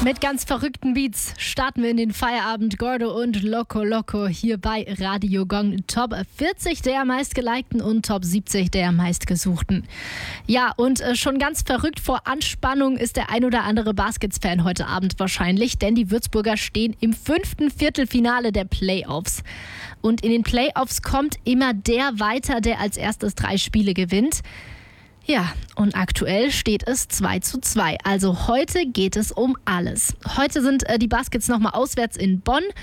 Mit ganz verrückten Beats starten wir in den Feierabend. Gordo und Loco Loco hier bei Radio Gong. Top 40 der meistgelikten und Top 70 der meistgesuchten. Ja, und schon ganz verrückt vor Anspannung ist der ein oder andere Baskets-Fan heute Abend wahrscheinlich, denn die Würzburger stehen im 5. Viertelfinale der Playoffs. Und in den Playoffs kommt immer der weiter, der als erstes 3 Spiele gewinnt. Ja, und aktuell steht es 2:2. Also heute geht es um alles. Heute sind die Baskets nochmal auswärts in Bonn.